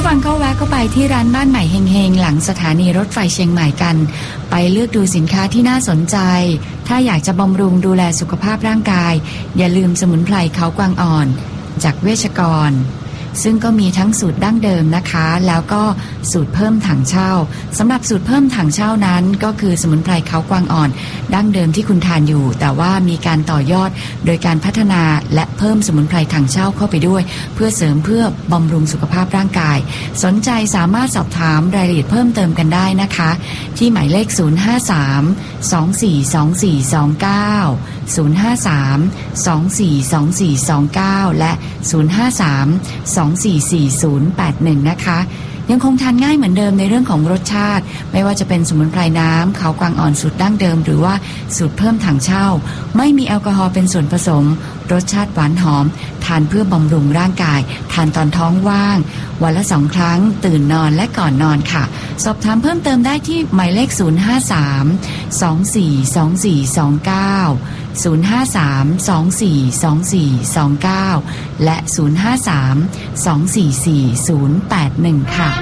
ฟังก็แวะเข้าไปที่ร้านบ้านใหม่เฮงๆหลังสถานีรถไฟเชียงใหม่กันไปเลือกดูสินค้าที่น่าสนใจถ้าอยากจะบำรุงดูแลสุขภาพร่างกายอย่าลืมสมุนไพรเขากวางอ่อนจากเวชกรซึ่งก็มีทั้งสูตรดั้งเดิมนะคะแล้วก็สูตรเพิ่มถังเช่าสำหรับสูตรเพิ่มถังเช่านั้นก็คือสมุนไพรเขากวางอ่อนดั้งเดิมที่คุณทานอยู่แต่ว่ามีการต่อยอดโดยการพัฒนาและเพิ่มสมุนไพรถังเช่าเข้าไปด้วยเพื่อเสริมเพื่อบำรุงสุขภาพร่างกายสนใจสามารถสอบถามรายละเอียดเพิ่มเติมกันได้นะคะที่หมายเลข053-242429 และ053-244081นะคะยังคงทานง่ายเหมือนเดิมในเรื่องของรสชาติไม่ว่าจะเป็นสมุนไพรน้ำเขากวางอ่อนสูตรดั้งเดิมหรือว่าสูตรเพิ่มถังเช่าไม่มีแอลกอฮอล์เป็นส่วนผสมรสชาติหวานหอมทานเพื่อบำรุงร่างกายทานตอนท้องว่างวันละ2 ครั้งตื่นนอนและก่อนนอนค่ะสอบถามเพิ่มเติมได้ที่หมายเลข053-242429 และ053-244-081 ค่ะ